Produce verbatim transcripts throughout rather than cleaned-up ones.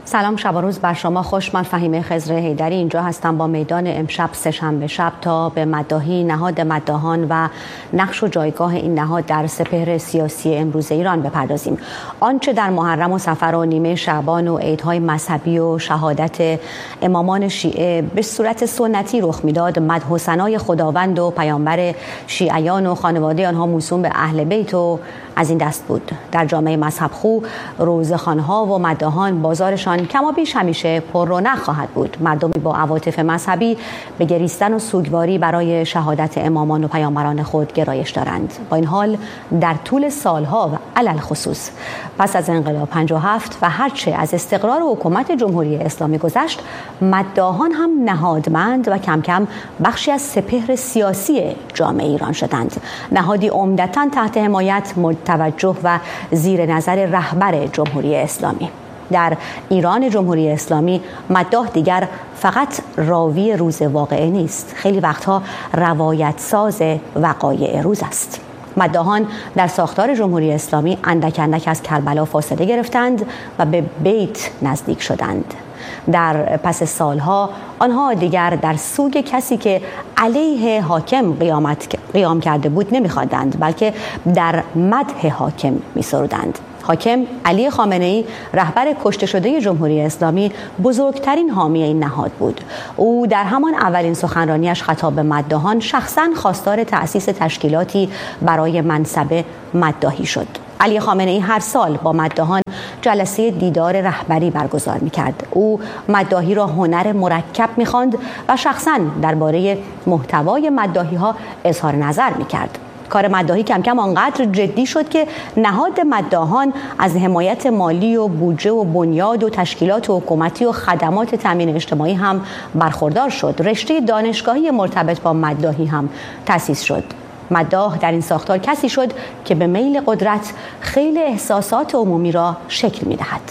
سلام، شب و روز بر شما خوش. من فهیمه خضر حیدری اینجا هستم با میدان امشب سه‌شنبه شب تا به مداحی نهاد مداحان و نقش و جایگاه این نهاد در سپهر سیاسی امروز ایران بپردازیم. آنچه در محرم و صفر و نیمه شعبان و عیدهای مذهبی و شهادت امامان شیعه به صورت سنتی رخ میداد، مدح و ثنای خداوند و پیامبر شیعیان و خانواده آنها موسوم به اهل بیت و از این دست بود. در جامعه مذهب خو، روزخوان‌ها و مداحان بازارشان کما بیش همیشه پر رونق خواهد بود. مردمی با عواطف مذهبی به گریستن و سوگواری برای شهادت امامان و پیامبران خود گرایش دارند. با این حال در طول سالها و علل خصوص پس از انقلاب پنجاه و هفت و هرچه از استقرار حکومت جمهوری اسلامی گذشت، مداحان هم نهادمند و کم کم بخشی از سپهر سیاسی جامعه ایران شدند. نهادی عمدتاً تحت حمایت، توجه و زیر نظر رهبر جمهوری اسلامی. در ایران جمهوری اسلامی مداح دیگر فقط راوی روز واقعه نیست، خیلی وقتها روایت ساز وقایع روز است. مداحان در ساختار جمهوری اسلامی اندک اندک از کربلا فاصله گرفتند و به بیت نزدیک شدند. در پس سالها آنها دیگر در سوگ کسی که علیه حاکم قیامت قیام کرده بود نمی‌خواندند، بلکه در مدح حاکم می‌سرودند. حاکم علی خامنه‌ای، رهبر کشته شده جمهوری اسلامی، بزرگترین حامی این نهاد بود. او در همان اولین سخنرانیش خطاب به مداحان شخصاً خواستار تأسیس تشکیلاتی برای منصب مداحی شد. علی خامنه‌ای هر سال با مداحان جلسه دیدار رهبری برگزار می‌کرد. او مداحی را هنر مرکب می‌خواند و شخصاً درباره محتوای مداحی‌ها اظهار نظر می‌کرد. کار مداحی کم کم آنقدر جدی شد که نهاد مداحان از حمایت مالی و بودجه و بنیاد و تشکیلات و حکومتی و خدمات تامین اجتماعی هم برخوردار شد. رشته دانشگاهی مرتبط با مداحی هم تأسیس شد. مداح در این ساختار کسی شد که به میل قدرت خیلی احساسات عمومی را شکل می‌دهد.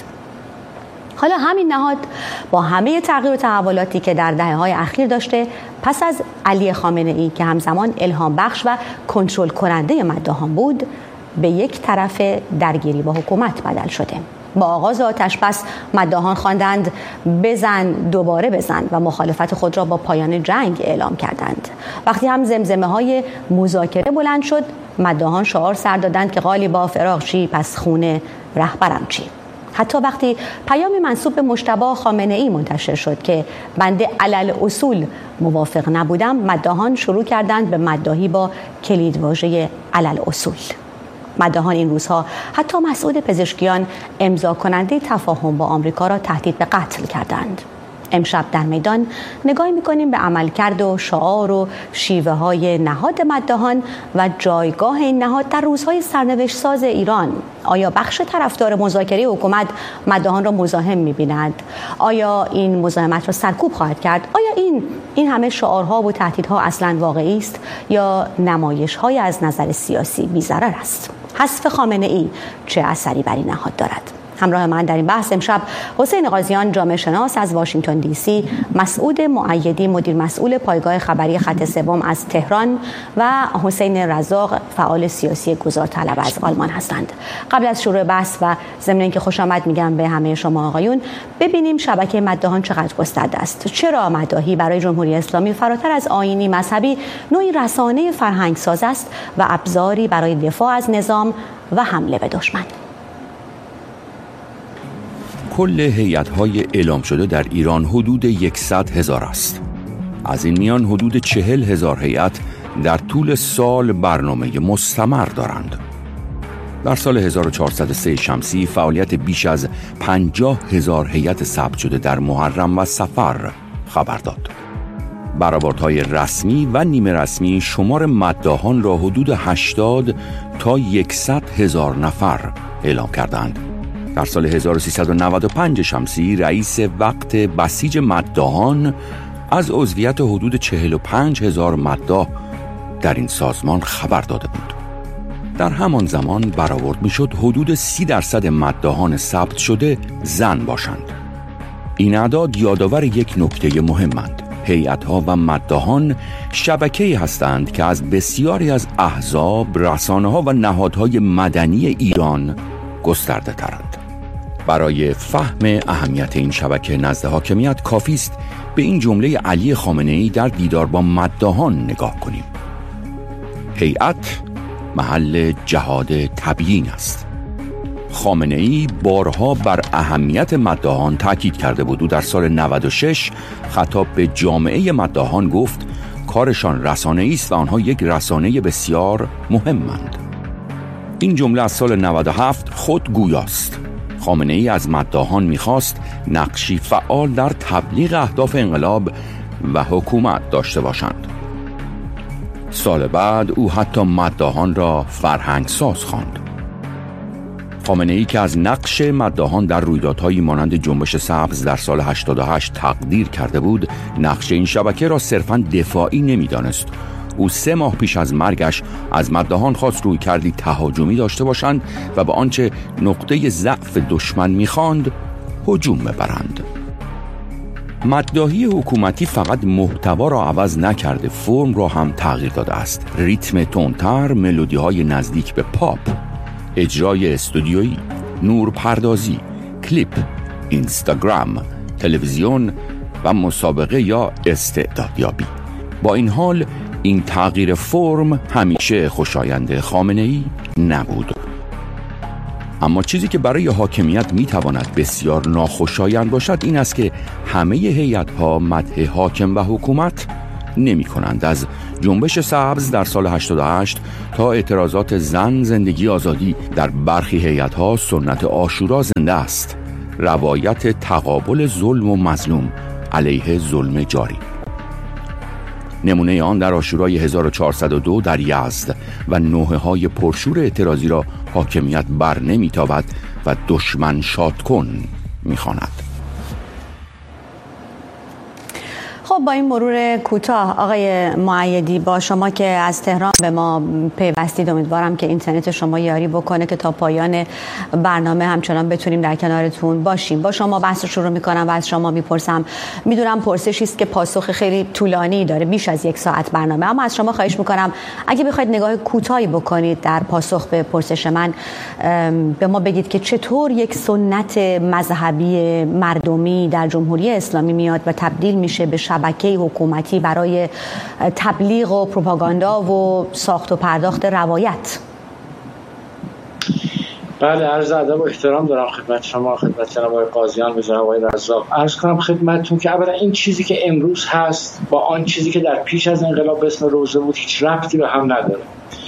حالا همین نهاد با همه تغییر و تحولاتی که در دهه‌های اخیر داشته، پس از علی خامنه‌ای که همزمان الهام بخش و کنترل کننده مداحان بود، به یک طرف درگیری با حکومت بدل شده. با آغاز آتش بس مداحان خواندند بزن دوباره بزن و مخالفت خود را با پایان جنگ اعلام کردند. وقتی هم زمزمه های مذاکره بلند شد، مداحان شعار سر دادند که قالیباف فراق چی پس خونه رهبرم چی. حتی وقتی پیامی منسوب به مجتبی خامنه‌ای منتشر شد که بنده علل اصول موافق نبودم، مداحان شروع کردند به مداحی با کلیدواژه علل اصول. مداحان این روزها حتی مسئول پزشکیان امضا کننده تفاهم با آمریکا را تهدید به قتل کردند. امشب در میدان نگاهی می‌کنیم به عملکرد و شعار و شیوه های نهاد مداحان و جایگاه این نهاد در روزهای سرنوشت ساز ایران. آیا بخش طرفدار مذاکره حکومت مداحان را مزاحم می‌بیند؟ آیا این مزاحمت را سرکوب خواهد کرد؟ آیا این این همه شعارها و تهدیدها اصلاً واقعی است یا نمایش‌های از نظر سیاسی بی‌ضرر است؟ حذف خامنه‌ای چه اثری بر این نهاد دارد؟ همراه من در این بحث امشب حسین قاضیان، جامعه شناس از واشنگتن دی سی، مسعود مؤیدی، مدیر مسئول پایگاه خبری خط سوم از تهران و حسین رزاق، فعال سیاسی گذارطلب از آلمان هستند. قبل از شروع بحث و ضمن اینکه خوش آمد میگم به همه شما آقایون، ببینیم شبکه مداحان چقدر گسترده است. چرا مداحی برای جمهوری اسلامی فراتر از آیینی مذهبی نوعی رسانه فرهنگ ساز است و ابزاری برای دفاع از نظام و حمله به دشمن؟ کل هیئت‌های اعلام شده در ایران حدود صد هزار است. از این میان حدود چهل هزار هیئت در طول سال برنامه مستمر دارند. در سال هزار و چهارصد و سه شمسی فعالیت بیش از پنجاه هزار هیئت ثبت شده در محرم و صفر خبر داد. برآوردهای رسمی و نیمه رسمی شمار مداحان را حدود هشتاد تا صد هزار نفر اعلام کردند. در سال هزار و سیصد و نود و پنج شمسی رئیس وقت بسیج مداحان از عضویت حدود چهل و پنج هزار مداح در این سازمان خبر داده بود. در همان زمان برآورد میشد حدود سی درصد مداحان ثبت شده زن باشند. این اعداد یادآور یک نکته مهمند. هیئت‌ها و مداحان شبکه‌ای هستند که از بسیاری از احزاب، رسانه‌ها و نهادهای مدنی ایران گسترده ترند. برای فهم اهمیت این شبکه نزد حاکمیت کافی است به این جمله علی خامنه‌ای در دیدار با مداحان نگاه کنیم: هیئت محل جهاد تبیین است. خامنه‌ای بارها بر اهمیت مداحان تاکید کرده بود. او در سال نود و شش خطاب به جامعه مداحان گفت کارشان رسانه‌ای است و آنها یک رسانه بسیار مهمند. این جمله از سال نود و هفت خود گویاست. خامنه‌ای از مداحان می‌خواست نقشی فعال در تبلیغ اهداف انقلاب و حکومت داشته باشند. سال بعد او حتی مداحان را فرهنگساز خواند. خامنه‌ای که از نقش مداحان در رویدادهایی مانند جنبش سبز در سال هشتاد و هشت تقدیر کرده بود، نقش این شبکه را صرفاً دفاعی نمی‌دانست. او سه ماه پیش از مرگش از مداحان خواست روی کردی تهاجمی داشته باشند و به آنچه نقطه ضعف دشمن می‌خواند هجوم ببرند. مداحی حکومتی فقط محتوا را عوض نکرده، فرم را هم تغییر داده است. ریتم تندتر، ملودی‌های نزدیک به پاپ، اجرای استودیویی، نور پردازی، کلیپ، اینستاگرام، تلویزیون و مسابقه یا استعدادیابی. با این حال این تغییر فرم همیشه خوشایند خامنه‌ای نبود. اما چیزی که برای حاکمیت میتواند بسیار ناخوشایند باشد این است که همه هیئت‌ها مدح حاکم و حکومت نمی کنند. از جنبش سبز در سال هشتاد و هشت تا اعتراضات زن، زندگی، آزادی، در برخی هیئت‌ها سنت عاشورا زنده است. روایت تقابل ظلم و مظلوم علیه ظلم جاری. نمونه آن در عاشورای هزار و چهارصد و دو در یزد و نوحه‌های پرشور اعتراضی را حاکمیت بر نمی‌تابد و دشمن شاد کن می‌خواند. خب با این مرور کوتاه آقای مؤیدی، با شما که از تهران به ما پیوستید، امیدوارم که اینترنت شما یاری بکنه که تا پایان برنامه همچنان بتونیم در کنارتون باشیم. با شما بحث رو شروع میکنم و از شما میپرسم. میدونم پرسشی است که پاسخ خیلی طولانی داره، بیش از یک ساعت برنامه، اما از شما خواهش میکنم اگه بخواید نگاه کوتاهی بکنید در پاسخ به پرسش من، به ما بگید که چطور یک سنت مذهبی مردمی در جمهوری اسلامی میاد و تبدیل میشه به شبکه حکومتی برای تبلیغ و پروپاگاندا و ساخت و پرداخت روایت. بله، عرض ادب و احترام دارم خدمت شما، خدمت جناب آقای قاضیان و جناب آقای رزاق. عرض کنم خدمتتون که اولا این چیزی که امروز هست با آن چیزی که در پیش از انقلاب به اسم روزه بود هیچ ربطی به هم نداره.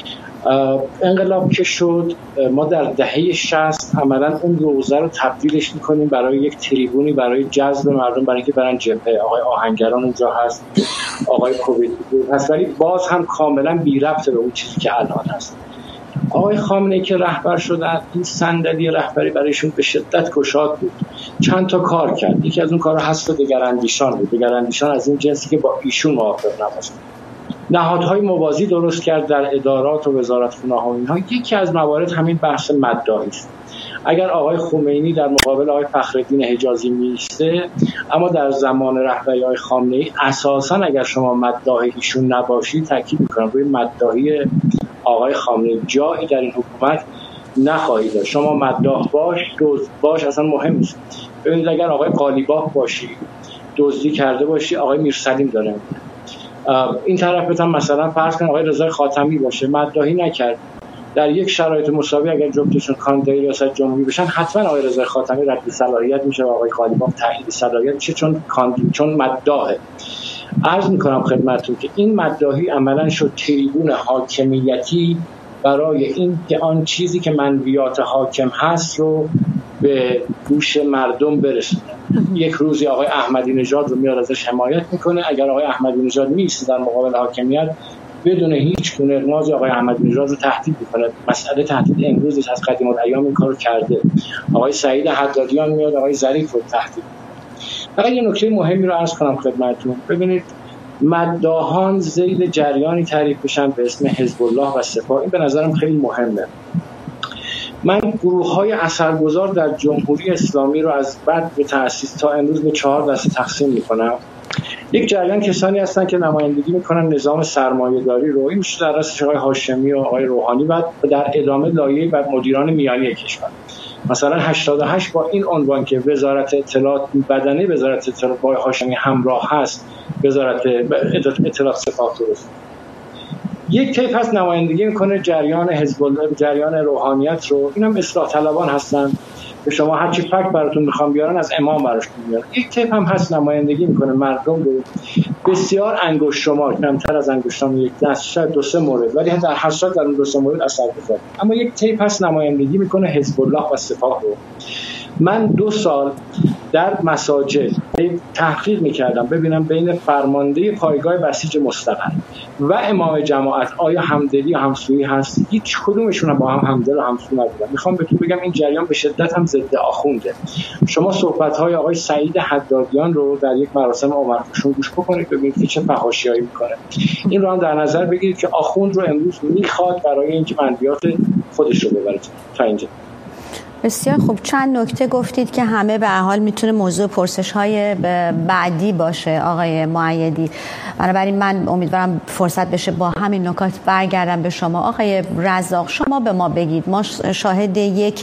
انقلاب که شد ما در دهه شصت عملا اون روزه رو تبدیلش میکنیم برای یک تریبونی برای جذب مردم، برای اینکه برن جبهه. آقای آهنگران اونجا هست، آقای کوبیدی هست، ولی باز هم کاملا بی ربط به اون چیزی که الان هست. آقای خامنه‌ای که رهبر شدن، این صندلی رهبری برایشون به شدت گشاد بود. چند تا کار کرد. یکی از اون کارها حذف دگراندیشان بود. دگراندیشان از این جنسی که با ایشون موافق نباشند. نهادهای موازی درست کرد در ادارات و وزارتخانه‌ها و اینها. یکی از موارد همین بحث مداحی است. اگر آقای خمینی در مقابل آقای فخرالدین حجازی میسته، اما در زمان رهبری آقای خامنه‌ای اساساً اگر شما مداح ایشون نباشید، تاکید می‌کنم روی مداحی آقای خامنه‌ای جایی در این حکومت نخواهید داشت. شما مداح باش، دزد باش، اصلا مهم نیست. ببینید اگر آقای قالیباف باشی، دزدی کرده باشی، آقای میرسلیم داره. این طرف بتن مثلا فرض کن آقای رضا خاتمی باشه، مداحی نکرد، در یک شرایط مساوی اگر جفتشون کاندیدای ریاست جمهوری بشن، حتما آقای رضا خاتمی رد صلاحیت میشه و آقای قالیباف تایید صلاحیت میشه، چون کاندید چون مداحه. عرض میکنم خدمتتون که این مداحی عملا شد تریبون حاکمیتی برای این که آن چیزی که منویات حاکم هست رو به گوش مردم برسونه. یک روزی آقای احمدی نژاد رو میاد ازش حمایت میکنه، اگر آقای احمدی نژاد نیست در مقابل حاکمیت، بدون هیچ گونه اغماضی آقای احمدی نژاد رو تهدید میکنه. مسئله تهدید امروز از قدیم الایام این کارو کرده. آقای سعید حدادیان میاد آقای ظریف رو تهدید. فقط یه نکته مهمی رو عرض کنم خدمتتون. ببینید مداحان ذیل جریانی تعریف بشن به اسم حزب الله و سپاه، این به نظرم خیلی مهمه. من گروه‌های اثرگذار در جمهوری اسلامی رو از بعد به تأسیس تا امروز به چهار دسته تقسیم می‌کنم. یک جریان کسانی هستن که نمایندگی می‌کنن نظام سرمایه‌داری رو، این میشه در رأسش آقای هاشمی و آقای روحانی و در ادامه لایه و مدیران میانی کشور. مثلا هشتاد و هشت با این عنوان که وزارت اطلاعات بدنه وزارت اطلاعات با هاشمی همراه هست، وزارت اطلاعات سپاه درست. یک تیپ هست نمایندگی میکنه جریان حزب الله، جریان روحانیت رو، اینم اصلاح طلبان هستن که شما هر چی فکر براتون میخوام بیارن از امام براشون بیارن. یک تیپ هم هست نمایندگی میکنه مردم رو، بسیار انگشت شمار، کمتر از انگشتان یک دست، شاید دو سه مورد، ولی در حسرت در اون دو سه مورد اثرگذار. اما یک تیپ هست نمایندگی میکنه حزب الله و سپاه رو. من دو سال در مساجد تحقیق میکردم ببینم بین فرمانده پایگاه بسیج مستقر و امام جماعت آیا همدلی و همسویی هست؟ هیچ کدومشون هم با هم همدل و همسو نبودن. میخوام بهتون بگم این جریان به شدت هم ضد آخونده. شما صحبت‌های آقای سعید حدادیان رو در یک مراسم عمرفشون گوش بکنید ببینید که چه فحاشیایی میکنه. این رو هم در نظر بگیرید که آخوند رو امروز میخواد برای اینکه منبیات خودش رو ببره تا اینجا. بسیار خوب. چند نکته گفتید که همه به هر حال میتونه موضوع پرسش‌های بعدی باشه آقای مؤیدی، بنابراین من امیدوارم فرصت بشه با همین نکات برگردم به شما. آقای رزاق، شما به ما بگید، ما شاهد یک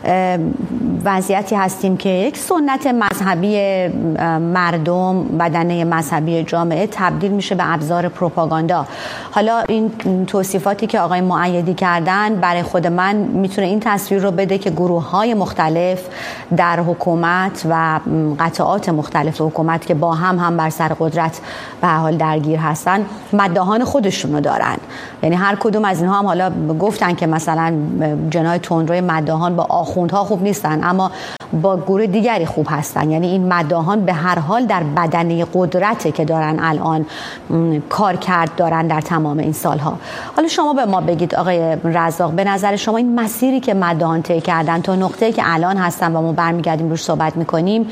وضعیتی هستیم که یک سنت مذهبی مردم، بدنه مذهبی جامعه تبدیل میشه به ابزار پروپاگاندا. حالا این توصیفاتی که آقای مؤیدی کردن برای خود من میتونه این تصویر رو بده که گروه های مختلف در حکومت و قطعات مختلف حکومت که با هم هم بر سر قدرت به حال درگیر هستن مداحان خودشونو دارن. یعنی هر کدوم از اینها هم حالا گفتن که مثلا جناح تندروی مداحان با آخوندها خوب نیستن، اما با گروه دیگری خوب هستن. یعنی این مداحان به هر حال در بدنه قدرته که دارن الان کار کرد دارن در تمام این سالها. حالا شما به ما بگید آقای رزاق، به نظر شما این مسیری که مداحان طی کردن تا نقطه‌ای که الان هستن و ما برمیگردیم روش صحبت میکنیم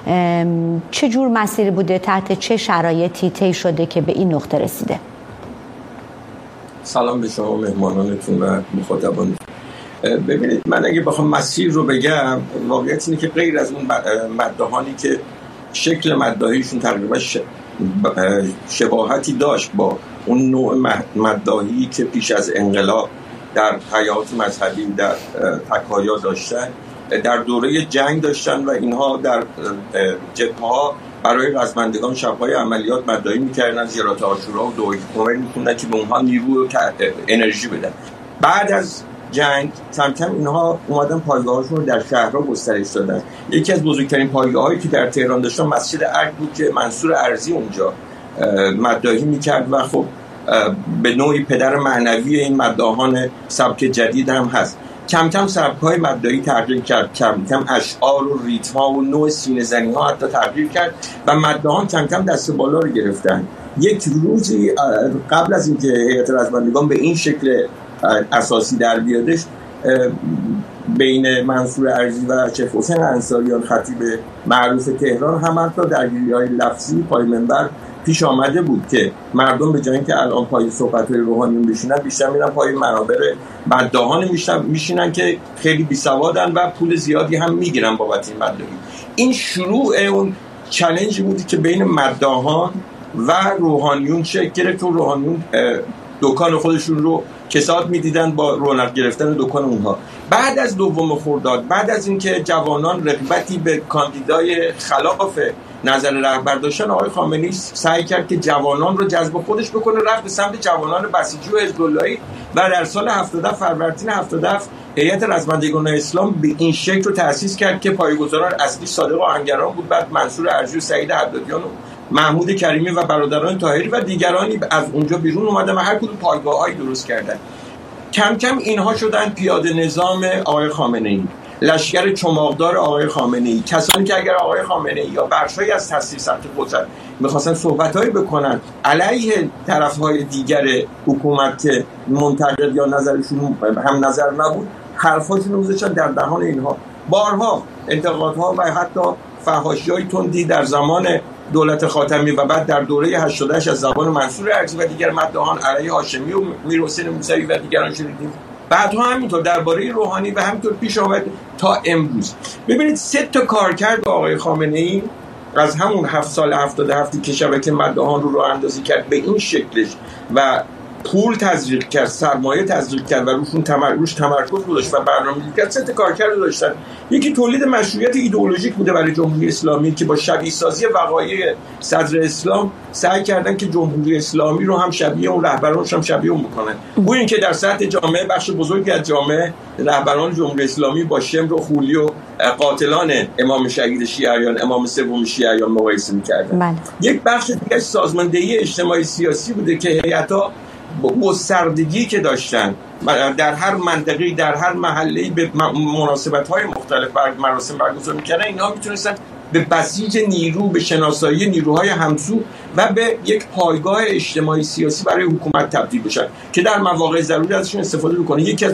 چه جور مسیری بوده، تحت چه شرایطی طی شده که به این نقطه رسیده؟ سلام به شما مهمانانتون و مخاطبان. ببینید، من اگه بخوام مسیر رو بگم، واقعیت اینه که غیر از اون مداحانی که شکل مداحیشون تقریبا شباهتی داشت با اون نوع مداحی که پیش از انقلاب در حیات مذهبی در تکایا داشتن، در دوره جنگ داشتن و اینها در جبهه‌ها برای رزمندگان شب‌های عملیات مداحی می‌کردن، زیارات عاشورا و دعای کمر می‌خوندن که به اونها نیرو و انرژی بدن. بعد از جنگ کم کم اینها اومدن پایگاه‌هاشون رو در شهرها گسترش دادن. یکی از بزرگترین پایگاه‌هایی که در تهران داشتن مسجد ارگ بود که منصور ارزی اونجا مداحی می‌کرد و خب به نوعی پدر معنوی این مداحان سبک جدید هم هست. کم کم سبک‌های مداحی تغییر کرد، کم کم اشعار و ریتم‌ها و نوع سینه‌زنی‌ها حتی تغییر کرد و مداحان کم کم دست بالا رو گرفتن. یک روزی قبل از اینکه هیئت رزمندگان به این شکل اساسی در بیادش، بین منصور ارزی و شیخ حسین انصاریان خطیب معروف تهران هم حتی درگیری‌های لفظی پای منبر پیش آمده بود که مردم به جای اینکه الان پای صحبت‌های روحانیون بشینن، بیشتر میرن پای منابر مداحان میشینن که خیلی بیسوادن و پول زیادی هم میگیرن بابت این مداحی. این شروع اون چالنجی بود که بین مداحان و روحانیون شکل گرفت. روحانیون دکان خودشون رو کساد میدیدن با رونق گرفتن دکان اونها. بعد از دوم خرداد، بعد از اینکه جوانان رغبتی به کاندیدای خلاف نظر رهبر داشتن، آقای خامنه‌ای سعی کرد که جوانان رو جذب خودش بکنه، رفت به سمت جوانان بسیجی و حزب اللهی و در سال هفتاد فروردین هفتاد هیئت رزمندگان اسلام به این شکل رو تأسیس کرد که پایه‌گذاران اصلی صادق آهنگران بود، بعد منصور ارزی و سعید حدادیان و محمود کریمی و برادران طاهری و دیگرانی از اونجا بیرون اومدن و هر کدوم پایگاه‌هایی درست کردن. کم کم اینها شدن پیاده نظام آقای خامنه‌ای، لشکر چماقدار آقای خامنه‌ای، کسانی که اگر آقای خامنه‌ای یا بخشی از تأسیسات قدرت می‌خواستن صحبت‌هایی بکنن علیه طرف‌های دیگر حکومت که منتقد یا نظرشون هم نظر نبود، حرفاشون رو می‌ذاشتن در دهان اینها. بارها انتقادها و حتی فحاشی‌های تندی در زمان دولت خاتمی و بعد در دوره هشتاد و هشت از زبان منصور ارزی و دیگر مداحان علیه هاشمی و میرحسین موسوی و دیگران شنیدیم. بعدها همینطور درباره روحانی و همینطور پیش آمد تا امروز. ببینید، سه تا کارکرد آقای خامنه‌ای از همون هفت سال هفتاد و هفت که شبکه مداحان رو راه اندازی کرد به این شکلش و پول تزریق کرد، سرمایه تزریق کرد و روشون تمرکز تمرکز گذاشت و برنامه‌ریزی کرد. سه تا کارکرد داشتن. یکی تولید مشروعیت ایدئولوژیک بوده برای جمهوری اسلامی که با شبیه سازی وقایع صدر اسلام سعی کردن که جمهوری اسلامی رو هم شبیه اون رهبرانش هم شبیه اون بکنن. او این که در سطح جامعه بخش بزرگی از جامعه رهبران جمهوری اسلامی با شمر و خولی و قاتلان امام شهید شیعیان، امام سوم شیعیان مقایسه می‌کردن. بله. یک بخش دیگه سازماندهی اجتماعی سیاسی بوده که هیئت‌ها گستردگی که داشتن در هر منطقه‌ای در هر محله‌ای به مناسبت‌های مختلف مراسم برگزار می‌کردن. اینها میتونستن به بسیج نیرو، به شناسایی نیروهای همسو و به یک پایگاه اجتماعی سیاسی برای حکومت تبدیل بشن که در مواقع ضروری ازشون استفاده بکنه. یکی از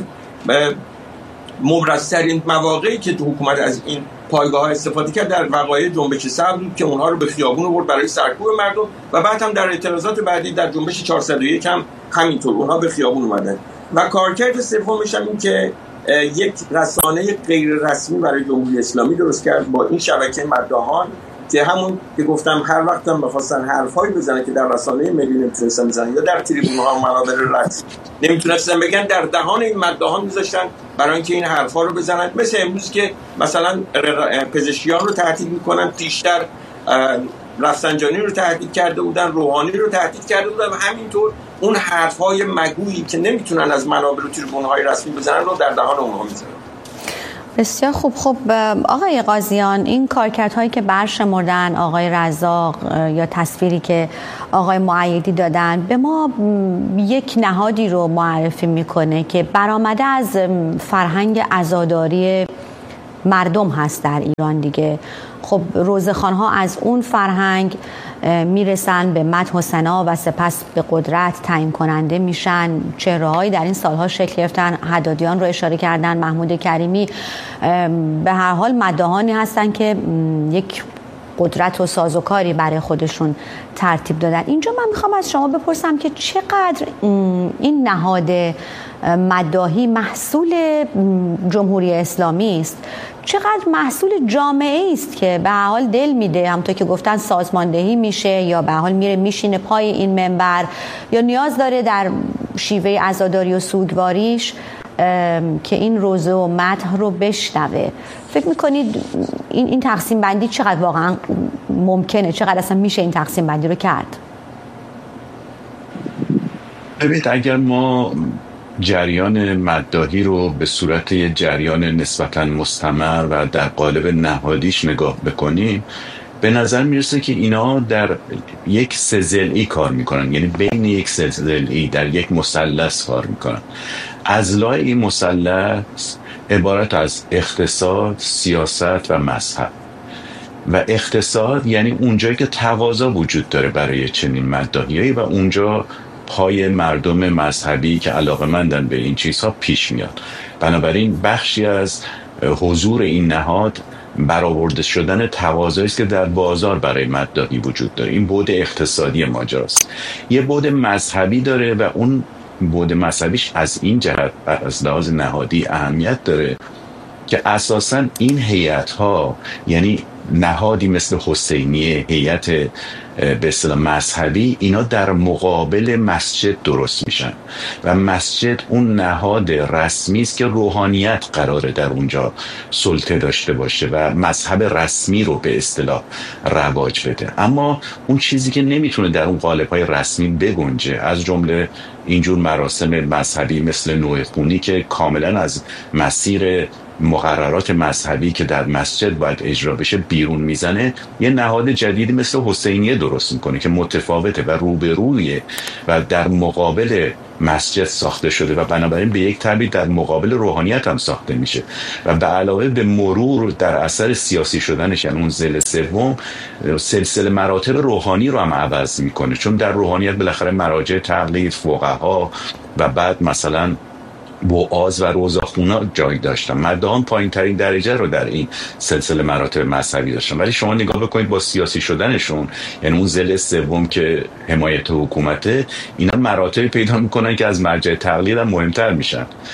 مبرزترین مواقعی که تو حکومت از این پایگاه ها استفاده کرد در وقایع جنبش سبز بود که اونها رو به خیابون آورد برای سرکوب مردم و بعد هم در اعتراضات بعدی در جنبش چهارصد و یک هم همینطور اونها به خیابون اومدن. و کارکرد سومش هم این که یک رسانه غیر رسمی برای جمهوری اسلامی درست کرد با این شبکه مداحان که همون که گفتم هر وقت هم بخواستن حرفایی بزنن که در رسانه ملی نمیتونستن بزنن یا در تریبون‌ها و منابر رسمی نمیتونستن بگن، در دهان این مداحان میذاشتن برای اینکه این حرفا رو بزنن. مثل امروز که مثلا پزشکیان رو تهدید میکنن، پیشتر رفسنجانی رو تهدید کرده بودن، روحانی رو تهدید کرده بودن و همینطور اون حرفای مگویی که نمیتونن از منابر و تریبون‌های رسمی بزنن رو در دهان اونها میذارن. بسیار خوب. خب آقای قاضیان، این کارکردهایی که برشمردن آقای رزاق یا تصویری که آقای مؤیدی دادن به ما یک نهادی رو معرفی میکنه که برآمده از فرهنگ عزاداری مردم هست در ایران دیگه. خب روزخوان‌ها از اون فرهنگ میرسن به مدح و ثنا و سپس به قدرت تعیین کننده میشن. چهره‌هایی در این سالها شکل گرفتن، حدادیان رو اشاره کردن، محمود کریمی، به هر حال مداحانی هستن که یک قدرت و سازوکاری برای خودشون ترتیب دادن. اینجا من میخوام از شما بپرسم که چقدر این نهاد مداحی محصول جمهوری اسلامی است، چقدر محصول جامعه است که به هر حال دل میده، همونطور که گفتن سازماندهی میشه یا به هر حال میره میشینه پای این منبر یا نیاز داره در شیوه عزاداری و سوگواریش که این روزه و مدح رو بشنوه. فکر میکنید این این تقسیم بندی چقدر واقعا ممکنه، چقدر اصلا میشه این تقسیم بندی رو کرد؟ ببینید، اگر ما جریان مداحی رو به صورت یه جریان نسبتاً مستمر و در قالب نهادیش نگاه بکنیم، به نظر میرسه که اینا در یک سه‌ضلعی کار میکنن، یعنی بین یک سه‌ضلعی در یک مثلث کار میکنن. اضلاع این مثلث عبارت از اقتصاد، سیاست و مذهب. و اقتصاد یعنی اونجایی که تقاضا وجود داره برای چنین مداحیایی و اونجا پای مردم مذهبی که علاقه‌مندن به این چیزها پیش میاد. بنابراین بخشی از حضور این نهاد برآورده شدن تقاضایی است که در بازار برای مداحی وجود داره. این بعد اقتصادی ماجراست. یه بعد مذهبی داره و اون بعد مذهبیش از این جهت از لحاظ نهادی اهمیت داره که اساساً این هیئت‌ها، یعنی نهادی مثل حسینیه، هیئت به اصطلاح مذهبی، اینا در مقابل مسجد درست میشن و مسجد اون نهاد رسمی است که روحانیت قراره در اونجا سلطه داشته باشه و مذهب رسمی رو به اصطلاح رواج بده. اما اون چیزی که نمیتونه در اون قالب‌های رسمی بگنجه، از جمله اینجور مراسم مذهبی مثل نوح خونی که کاملا از مسیر مقررات مذهبی که در مسجد باید اجرا بشه بیرون میزنه، یه نهاد جدیدی مثل حسینیه درست میکنه که متفاوته و روبرویه و در مقابل مسجد ساخته شده و بنابراین به یک تعبیر در مقابل روحانیت هم ساخته میشه و به علاوه به مرور در اثر سیاسی شدنش، یعنی اون ضلع سوم، سلسله مراتب روحانی رو هم عوض میکنه، چون در روحانیت بالاخره مراجع تقلید، فقها و بعد مثلا وعاظ و روزاخونا جای داشتن. مداحان پایین ترین درجه رو در این سلسله مراتب مذهبی داشتن، ولی شما نگاه بکنید با سیاسی شدنشون، یعنی اون ضلع سوم که حمایت حکومته، اینا مراتب پیدا میکنن که از مرجع تقلید هم مهمتر میشن.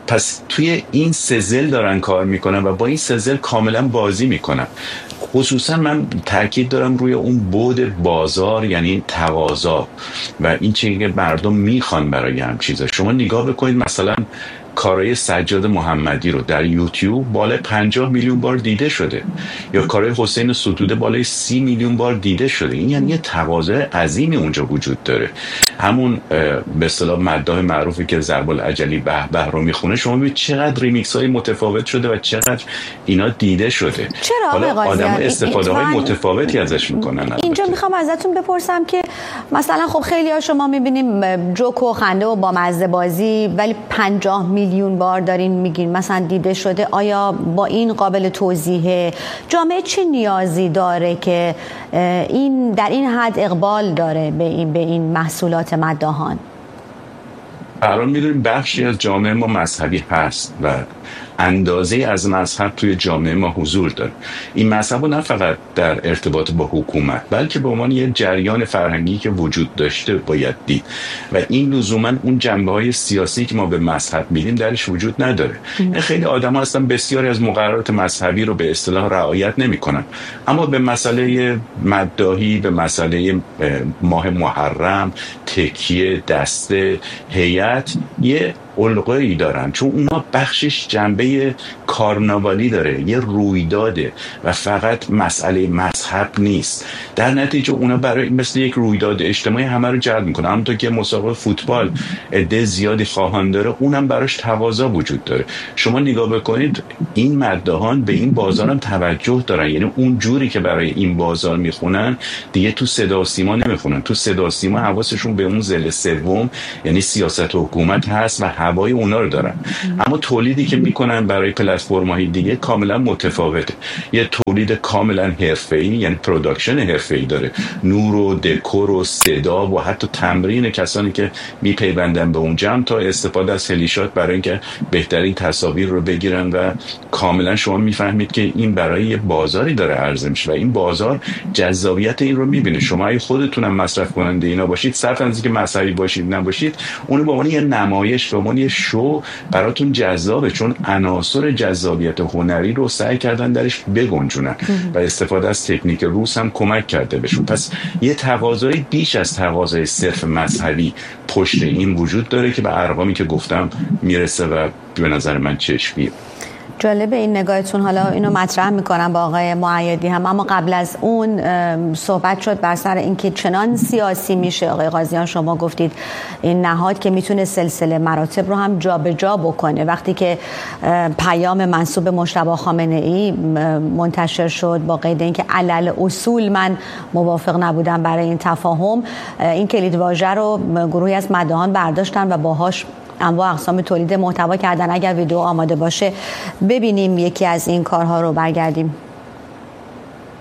پس توی این سزل دارن کار میکنن و با این سزل کاملا بازی میکنن. خصوصا من تاکید دارم روی اون بعد بازار، یعنی تقاضا و این چیزی که مردم میخوان برای هم چیزا. شما نگاه بکنید مثلا کارهای سجاد محمدی رو در یوتیوب بالای پنجاه میلیون بار دیده شده، یا کارهای حسین ستوده بالای سی میلیون بار دیده شده. این یعنی یه تقاضای عظیمی اونجا وجود داره. همون به اصطلاح مداح معروفی که ضرب العجلی به به رو میخونه، شما ببینید چقدر ریمیکس های متفاوت شده و چقدر اینا دیده شده. چرا حالا آدم‌ها استفاده های من... متفاوتی ازش میکنن. اینجا میخوام ازتون بپرسم که مثلا خب خیلی ها شما میبینیم جوک و خنده و با مزه بازی، ولی پنجاه میلیون بار دارین میگین مثلا دیده شده. آیا با این قابل توضیحه؟ جامعه چه نیازی داره که این در این حد اقبال داره به این به این محصولات مداحان؟ الان میدونیم بخشی از جامعه ما مذهبی هست و اندازه از مذهب توی جامعه ما حضور داره. این مذهب نه فقط در ارتباط با حکومت، بلکه به عنوان یه جریان فرهنگی که وجود داشته باید دید و این لزوما اون جنبه‌های سیاسی که ما به مذهب میدیم درش وجود نداره. خیلی آدم‌ها هستن بسیاری از مقررات مذهبی رو به اصطلاح رعایت نمی‌کنن، اما به مسئله مداحی، به مسئله ماه محرم، تکیه، دسته، هیئت یه الگویی دارن، چون اونا بخشش جنبه کارناوالی داره، یه رویداده و فقط مسئله مذهب نیست. در نتیجه اونا برای مثل یک رویداد اجتماعی همه رو جلب میکنه. همونطور که مسابقه فوتبال عده زیادی خواهان داره، اونم براش تقاضا وجود داره. شما نگاه بکنید این مداحان به این بازار هم توجه دارن، یعنی اون جوری که برای این بازار میخونن دیگه تو صدا و سیما نمیخونن. تو صدا و سیما حواسشون به اون ضلع سوم یعنی سیاست و حکومت هست و هوای اونا رو دارن، اما تولیدی که میکنن برای پلتفرم‌های دیگه کاملا متفاوته. یه تولید کاملا حرفه‌ای، یعنی پروداکشن حرفه‌ای داره، نور و دکور و صدا و حتی تمرین کسانی که میپیوندن به اون جمع تا استفاده از هلیشات برای اینکه بهترین تصاویر رو بگیرن و کاملا شما میفهمید که این برای یه بازاری داره عرضه میشه و این بازار جذابیت این رو میبینه. شما اگه خودتونم مصرف کننده اینا باشید، صرف از اینکه مذهبی باشید نباشید، اون به عنوان یه نمایش، به عنوان یه شو براتون جذابه، چون عناصر جذابیت هنری رو سعی کردن درش بگنجونن و استفاده از تکنیک روس هم کمک کرده بهشون. پس یه تقاضای بیش از تقاضای صرف مذهبی پشت این وجود داره که به ارقامی که گفتم میرسه و به نظر من چشمیه. جالب این نگاهتون. حالا اینو مطرح میکنم با آقای مؤیدی هم، اما قبل از اون صحبت شد بر سر اینکه چنان سیاسی میشه. آقای قاضیان شما گفتید این نهاد که میتونه سلسله مراتب رو هم جابجا بکنه. وقتی که پیام منسوب مجتبی خامنه ای منتشر شد با قید اینکه علل اصول من موافق نبودم برای این تفاهم، این کلیدواژه رو گروهی از مداحان برداشتن و باهاش انواع اقسام تولید محتوا کردن. اگر ویدیو آماده باشه ببینیم یکی از این کارها رو، برگردیم.